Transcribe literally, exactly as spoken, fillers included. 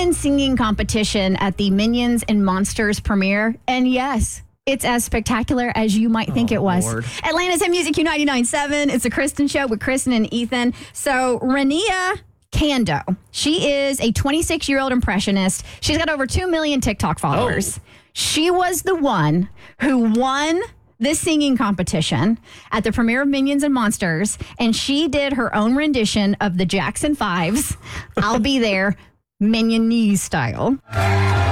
Minion singing competition at the Minions and Monsters premiere. And yes, it's as spectacular as you might think oh, it was. Lord. Atlanta's Hit Music Q ninety-nine point seven. It's a Kristen show with Kristen and Ethan. So Rania Kando, she is a twenty-six-year-old impressionist. She's got over two million TikTok followers. Oh. She was the one who won this singing competition at the premiere of Minions and Monsters, and she did her own rendition of the Jackson Five's I'll Be There, Minion Knees style.